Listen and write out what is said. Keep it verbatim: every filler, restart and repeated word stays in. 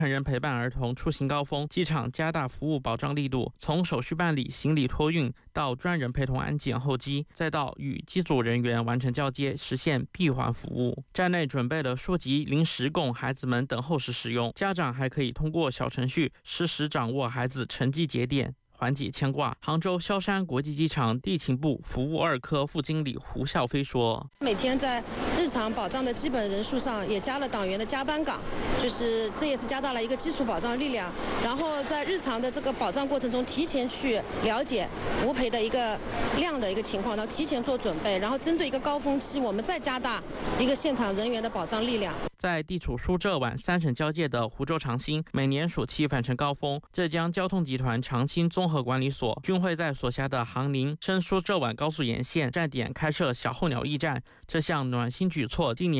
人陪伴儿童出行高峰，机场加大服务保障力度，从手续办理、行李托运到专人陪同安检候机，再到与机组人员完成交接，实现闭环服务。站内准备了书籍、零食供孩子们等候时使用，家长还可以通过小程序实时掌握孩子成绩节点，缓解牵挂。杭州萧山国际机场地勤部服务二科副经理胡孝飞说：“ 每天在日常保障的基本人数上也加了党员的加班岗，就是这也是加大了一个基础保障力量。然后在日常的这个保障过程中，提前去了解无赔的一个量的一个情况，然后提前做准备，然后针对一个高峰期，我们再加大一个现场人员的保障力量。” 在地处苏浙皖三省交界的湖州长兴，每年暑期返程高峰，浙江交通集团长兴综合管理所均会在所辖的杭宁深苏浙皖高速沿线站点开设小候鸟驿站。这项暖心举措今年